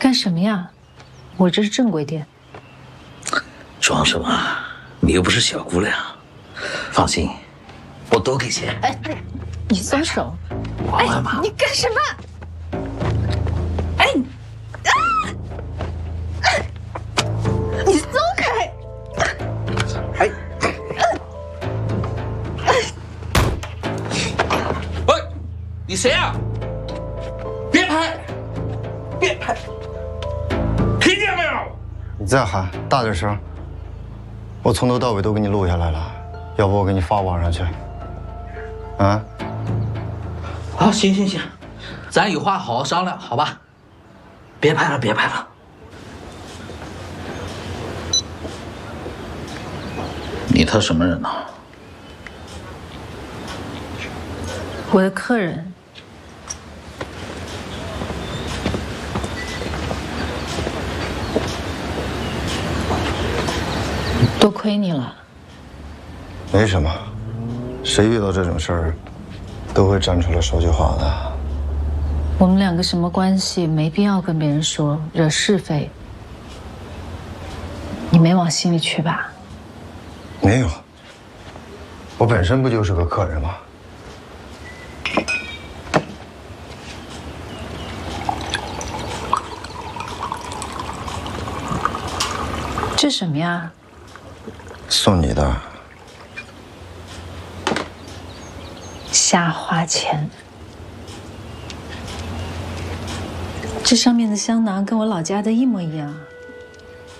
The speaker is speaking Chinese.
干什么呀？我这是正规店。 装什么？你又不是小姑娘。放心，我都给钱。 哎，你松手！ 玩玩嘛。 你干什么？哎，你松开！ 哎，喂，你谁啊？别拍，别拍，听见没有？ 你再喊大点声，我从头到尾都给你录下来了，要不我给你发网上去。啊？ 好，行行行，咱有话好好商量，好吧？别拍了，别拍了。你他什么人呢？ 我的客人。多亏你了。 没什么，谁遇到这种事儿，都会站出来说句话的。 我们两个什么关系，没必要跟别人说，惹是非。你没往心里去吧？ 没有，我本身不就是个客人吗？ 这什么呀？ 送你的。 瞎花钱。这上面的香囊跟我老家的一模一样。